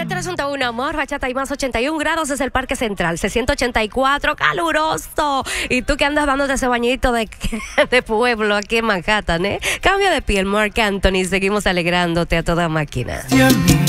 93.1, amor, bachata y más 81 grados es el Parque Central, 684, caluroso. Y tú que andas dándote ese bañito de pueblo aquí en Manhattan, ¿eh? Cambio de piel, Marc Anthony, seguimos alegrándote a toda máquina.